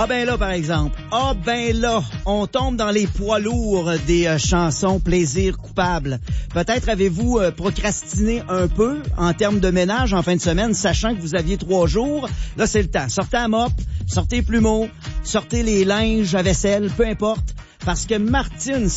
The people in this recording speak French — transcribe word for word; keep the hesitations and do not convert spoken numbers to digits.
Ah ben là, par exemple. Ah ben là, on tombe dans les poids lourds des euh, chansons plaisir coupable. Peut-être avez-vous euh, procrastiné un peu en termes de ménage en fin de semaine, sachant que vous aviez trois jours. Là, c'est le temps. Sortez la mop, sortez les plumeaux, sortez les linges à vaisselle, peu importe. Parce que Martine